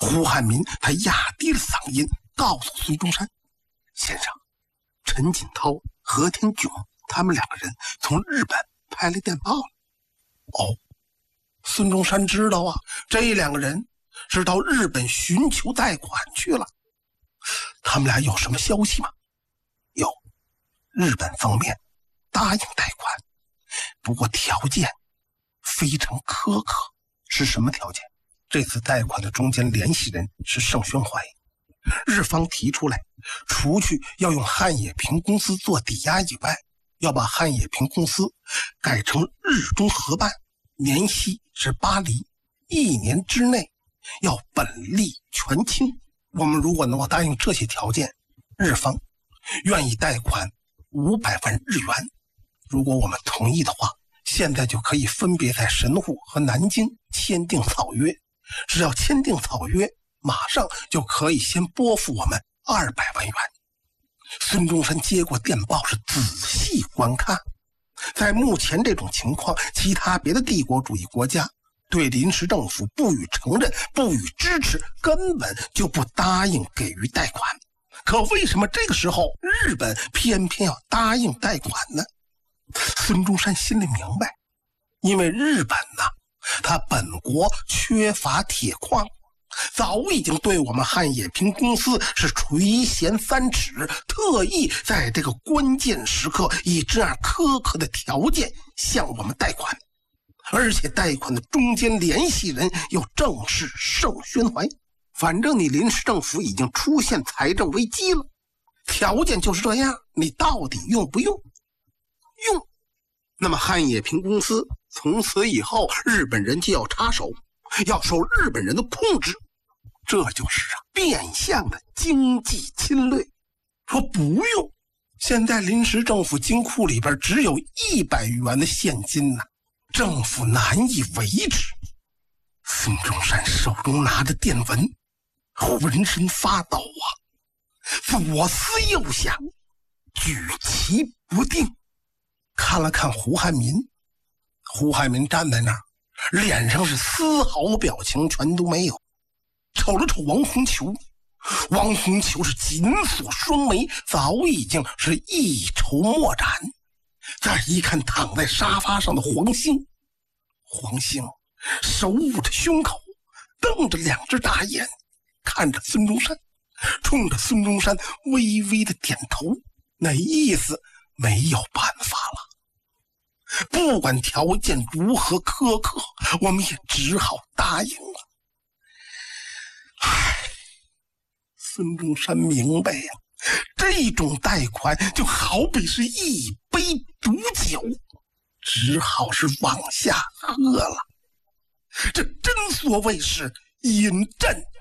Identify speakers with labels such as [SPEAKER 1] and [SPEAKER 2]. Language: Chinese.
[SPEAKER 1] 胡汉民他压低了嗓音告诉孙中山：“先生，陈锦涛、何天炯他们2个人从日本派来电报了。”哦，孙中山知道啊，这2个人是到日本寻求贷款去了。他们俩有什么消息吗？有，日本方面答应贷款，不过条件非常苛刻。是什么条件？这次贷款的中间联系人是盛宣怀，日方提出来，除去要用汉冶萍公司做抵押以外，要把汉冶萍公司改成日中合办，年息是8厘，1年之内要本利全清。我们如果能够答应这些条件，日方愿意贷款500万日元。如果我们同意的话，现在就可以分别在神户和南京签订草约，只要签订草约，马上就可以先拨付我们200万元。孙中山接过电报是仔细观看，在目前这种情况，其他别的帝国主义国家对临时政府不予承认、不予支持，根本就不答应给予贷款。可为什么这个时候日本偏偏要答应贷款呢？孙中山心里明白，因为日本他本国缺乏铁矿，早已经对我们汉冶萍公司是垂涎3尺，特意在这个关键时刻以这样苛刻的条件向我们贷款，而且贷款的中间联系人又正是盛宣怀。反正你临时政府已经出现财政危机了，条件就是这样，你到底用不用？用。那么汉冶萍公司从此以后日本人就要插手，要受日本人的控制，这就是变相的经济侵略。说不用，现在临时政府金库里边只有100元的现金政府难以维持。孙中山手中拿着电文，浑身发抖左思右想，举棋不定。看了看胡汉民，胡汉民站在那儿，脸上是丝毫表情全都没有。瞅了瞅王洪球，王洪球是紧锁双眉，早已经是一筹莫展。再一看躺在沙发上的黄兴，黄兴手捂着胸口，瞪着2只大眼看着孙中山，冲着孙中山微微的点头，那意思没有办法了。不管条件如何苛刻，我们也只好答应了。孙中山明白呀，这种贷款就好比是一杯毒酒，只好是往下喝了。这真所谓是饮鸩